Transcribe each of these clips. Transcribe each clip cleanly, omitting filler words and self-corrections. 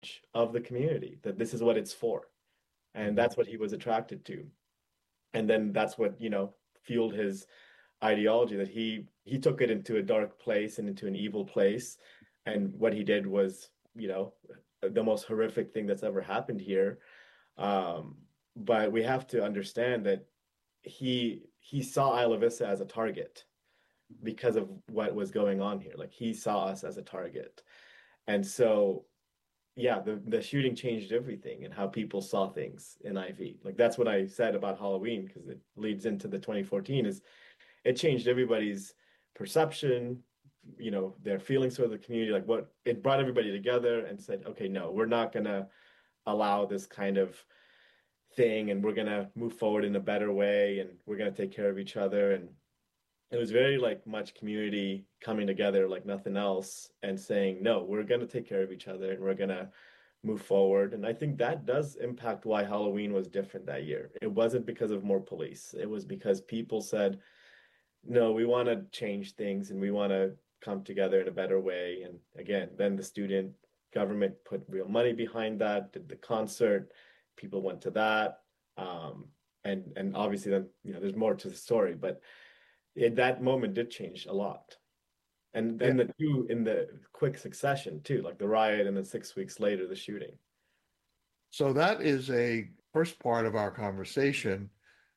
of the community, that this is what it's for. And that's what he was attracted to. And then that's what, fueled his ideology, that he took it into a dark place and into an evil place. And what he did was, the most horrific thing that's ever happened here. But we have to understand that he saw Isla Vista as a target because of what was going on here. Like he saw us as a target. And so yeah, the shooting changed everything and how people saw things in IV. Like that's what I said about Halloween because it leads into the 2014 is it changed everybody's perception, their feelings for the community, like what it brought everybody together and said, okay, no, we're not gonna allow this kind of thing and we're gonna move forward in a better way and we're gonna take care of each other. And it was very like much community coming together like nothing else and saying, no, we're gonna take care of each other and we're gonna move forward. And I think that does impact why Halloween was different that year. It wasn't because of more police. It was because people said, no, we want to change things and we want to come together in a better way. And again, then the student government put real money behind that, did the concert, people went to that. And obviously then, there's more to the story, but that moment did change a lot. And Yeah. then the two in the quick succession too, like the riot and then 6 weeks later, the shooting. So that is a first part of our conversation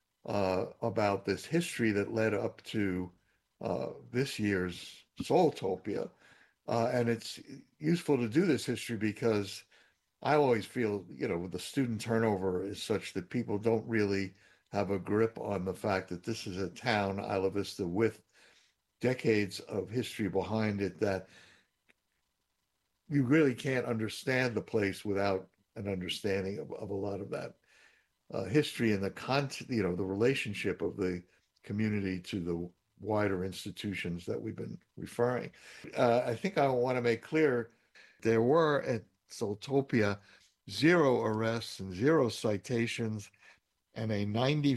about this history that led up to this year's Soultopia. And it's useful to do this history because I always feel, the student turnover is such that people don't really have a grip on the fact that this is a town, Isla Vista, with decades of history behind it, that you really can't understand the place without an understanding of a lot of that history and the content, the relationship of the community to the wider institutions that we've been referring. I think I want to make clear there were at Soultopia zero arrests and zero citations and a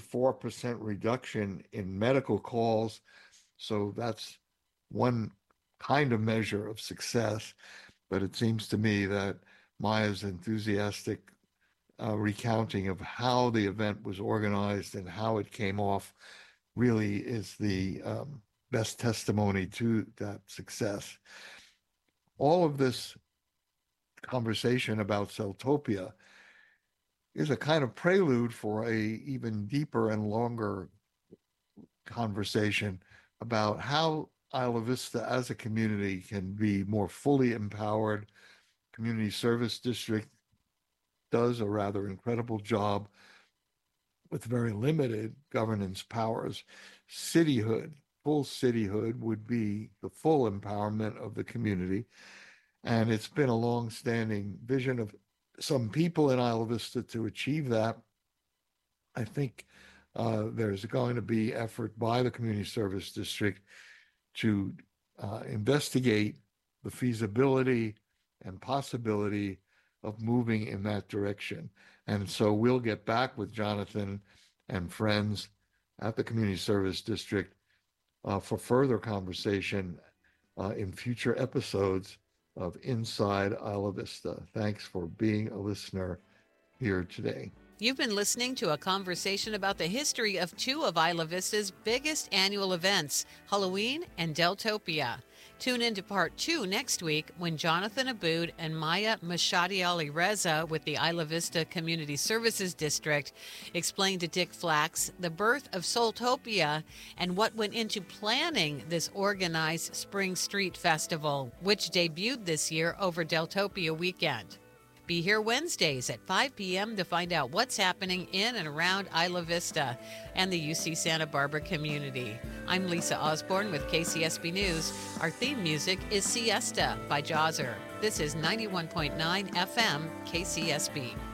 94% reduction in medical calls. So that's one kind of measure of success. But it seems to me that Maya's enthusiastic recounting of how the event was organized and how it came off really is the best testimony to that success. All of this conversation about Celtopia is a kind of prelude for a even deeper and longer conversation about how Isla Vista as a community can be more fully empowered. Community Service District does a rather incredible job with very limited governance powers. Cityhood, full cityhood would be the full empowerment of the community. And it's been a long-standing vision of some people in Isla Vista to achieve that. I think there's going to be effort by the Community Service District to investigate the feasibility and possibility of moving in that direction. And so we'll get back with Jonathan and friends at the Community Service District for further conversation in future episodes of Inside Isla Vista. Thanks for being a listener here today. You've been listening to a conversation about the history of two of Isla Vista's biggest annual events, Halloween and Deltopia. Tune in to part 2 next week when Jonathan Aboud and Maya Mashadi Reza with the Isla Vista Community Services District explain to Dick Flax the birth of Soultopia and what went into planning this organized Spring Street Festival, which debuted this year over Deltopia weekend. Be here Wednesdays at 5 p.m. to find out what's happening in and around Isla Vista and the UC Santa Barbara community. I'm Lisa Osborne with KCSB News. Our theme music is Siesta by Jawser. This is 91.9 FM KCSB.